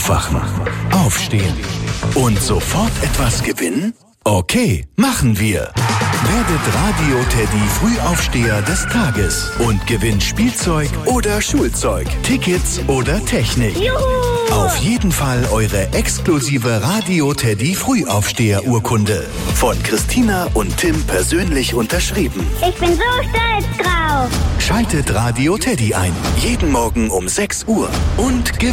Aufwachen, aufstehen und sofort etwas gewinnen? Okay, machen wir. Werdet Radio Teddy Frühaufsteher des Tages und gewinnt Spielzeug oder Schulzeug, Tickets oder Technik. Juhu! Auf jeden Fall eure exklusive Radio Teddy Frühaufsteher-Urkunde. Von Christina und Tim persönlich unterschrieben. Ich bin so stolz drauf. Schaltet Radio Teddy ein. Jeden Morgen um 6 Uhr. Und